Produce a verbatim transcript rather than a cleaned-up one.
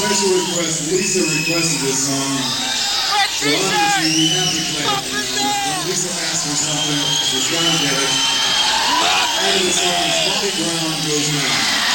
special request. Lisa requested this song. So obviously we have to play it. When Lisa asks for something, we're trying to get it. And the song is Funny Ground Goes Round.